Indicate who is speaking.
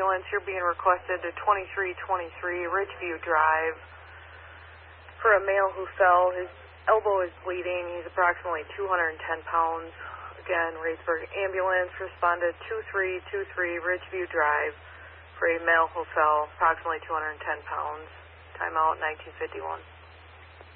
Speaker 1: ambulance. You're being requested to 2323 Ridgeview Drive for a male who fell. His elbow is bleeding. He's approximately 210 pounds. Again, Ray'sburg ambulance responded 2323 Ridgeview Drive for a male who fell, approximately 210 pounds. Timeout 1951.